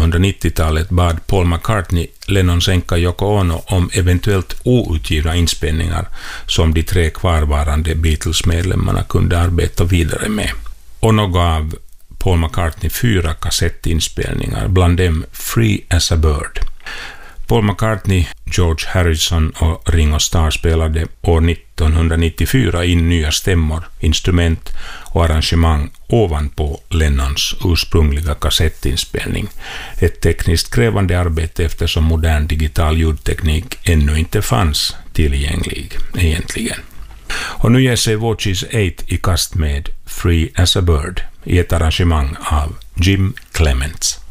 1990-talet bad Paul McCartney Lennons änka Yoko Ono om eventuellt outgivna inspelningar som de 3 kvarvarande Beatles-medlemmarna kunde arbeta vidare med. Ono gav Paul McCartney 4 kassettinspelningar, bland dem Free as a Bird. Paul McCartney, George Harrison och Ringo Starr spelade år 1994 in nya stämmor, instrument och arrangemang ovanpå Lennons ursprungliga kassettinspelning. Ett tekniskt krävande arbete eftersom modern digital ljudteknik ännu inte fanns tillgänglig egentligen. Och nu ger sig Watches 8 i kast med Free as a Bird i ett arrangemang av Jim Clements.